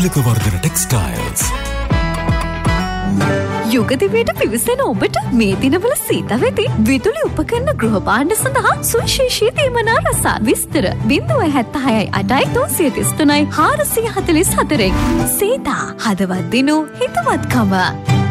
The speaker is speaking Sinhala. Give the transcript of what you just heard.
තිලකවර්ධන ටෙක්ස්ටයිල්ස්. යුගදිවයට පිවිසෙන ඔබට මේ දිනවල සීත වෙති විදුලි උපකරණ ගෘහ භාණ්ඩ සඳහා සුවිශේෂී තීමනා රසාත් විස්තර 076 8 333 444. සීතා හදවත් දිනු හිතවත්කම.